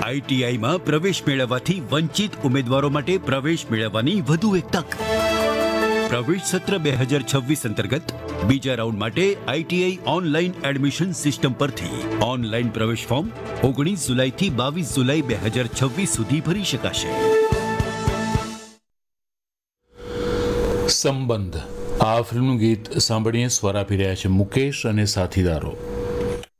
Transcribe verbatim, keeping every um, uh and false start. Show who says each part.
Speaker 1: આઈટીઆઈમાં પ્રવેશ મેળવવાથી વંચિત ઉમેદવારો માટે પ્રવેશ મેળવવાની વધુ એક તક. પ્રવેશ સત્ર બે હજાર છવ્વીસ અંતર્ગત બીજા રાઉન્ડ માટે આઈટીઆઈ ઓનલાઈન એડમિશન સિસ્ટમ પરથી ઓનલાઈન પ્રવેશ ફોર્મ ઓગણીસ જુલાઈથી બાવીસ જુલાઈ બે હજાર છવ્વીસ સુધી ભરી શકાશે.
Speaker 2: સંબંધ આ ફિલ્મનું ગીત સાંભળીએ સ્વર આપી રહ્યા છે મુકેશ અને સાથીદારો.